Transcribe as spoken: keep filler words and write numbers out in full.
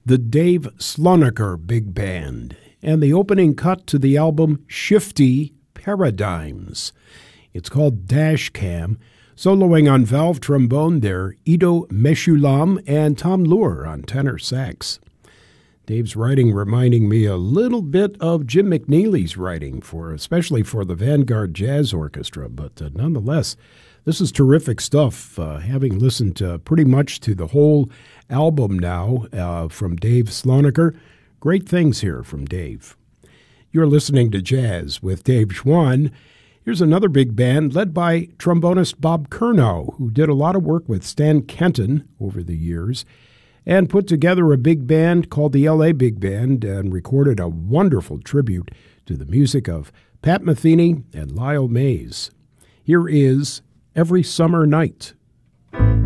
the Dave Slonaker Big Band, and the opening cut to the album Shifty Paradigms. It's called Dash Cam. Soloing on valve trombone there, Ido Meshulam and Tom Lure on tenor sax. Dave's writing reminding me a little bit of Jim McNeely's writing, for especially for the Vanguard Jazz Orchestra, but uh, nonetheless, this is terrific stuff. Uh, having listened to pretty much to the whole album now uh, from Dave Slonaker, great things here from Dave. You're listening to Jazz with Dave Schwann. Here's another big band led by trombonist Bob Curnow, who did a lot of work with Stan Kenton over the years and put together a big band called the L A Big Band and recorded a wonderful tribute to the music of Pat Metheny and Lyle Mays. Here is Every Summer Night.